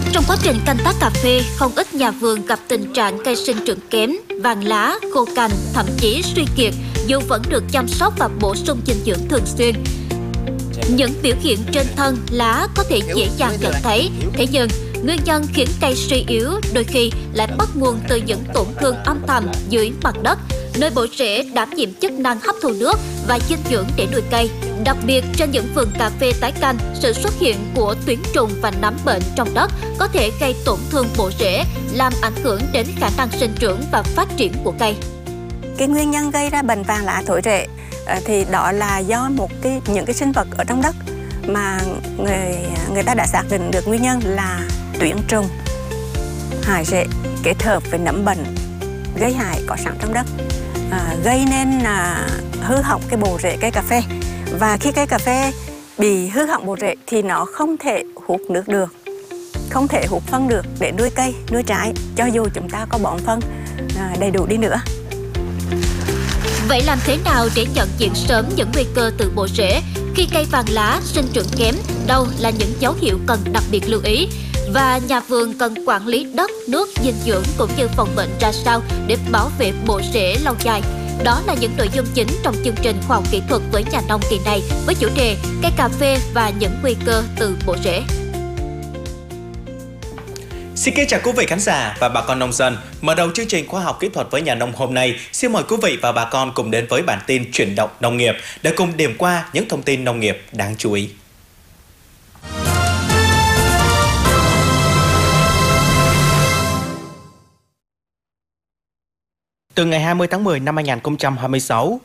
Trong quá trình canh tác cà phê, không ít nhà vườn gặp tình trạng cây sinh trưởng kém, vàng lá, khô cành, thậm chí suy kiệt dù vẫn được chăm sóc và bổ sung dinh dưỡng thường xuyên. Những biểu hiện trên thân, lá có thể dễ dàng nhận thấy, thế nhưng nguyên nhân khiến cây suy yếu đôi khi lại bắt nguồn từ những tổn thương âm thầm dưới mặt đất, nơi bộ rễ đảm nhiệm chức năng hấp thụ nước và dinh dưỡng để nuôi cây. Đặc biệt trên những vườn cà phê tái canh, sự xuất hiện của tuyến trùng và nấm bệnh trong đất có thể gây tổn thương bộ rễ, làm ảnh hưởng đến khả năng sinh trưởng và phát triển của cây. Cái nguyên nhân gây ra bệnh vàng lá thối rễ thì đó là do những cái sinh vật ở trong đất mà người ta đã xác định được nguyên nhân là tuyến trùng, hại rễ kết hợp với nấm bệnh gây hại có sẵn trong đất, gây nên hư hỏng cái bộ rễ cây cà phê. Và khi cây cà phê bị hư hỏng bộ rễ thì nó không thể hút nước được, không thể hút phân được để nuôi cây, nuôi trái, cho dù chúng ta có bón phân đầy đủ đi nữa. Vậy làm thế nào để nhận diện sớm những nguy cơ từ bộ rễ khi cây vàng lá sinh trưởng kém? Đâu là những dấu hiệu cần đặc biệt lưu ý? Và nhà vườn cần quản lý đất, nước, dinh dưỡng cũng như phòng bệnh ra sao để bảo vệ bộ rễ lâu dài? Đó là những nội dung chính trong chương trình khoa học kỹ thuật với nhà nông kỳ này với chủ đề cây cà phê và những nguy cơ từ bộ rễ. Xin kính chào quý vị khán giả và bà con nông dân. Mở đầu chương trình khoa học kỹ thuật với nhà nông hôm nay, xin mời quý vị và bà con cùng đến với bản tin chuyển động nông nghiệp để cùng điểm qua những thông tin nông nghiệp đáng chú ý. Từ ngày 20 tháng 10 năm 2026,